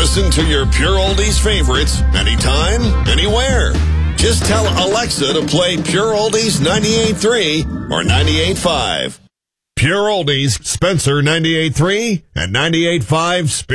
Listen to your Pure Oldies favorites anytime, anywhere. Just tell Alexa to play Pure Oldies 98.3 or 98.5. Pure Oldies, Spencer 98.3 and 98.5.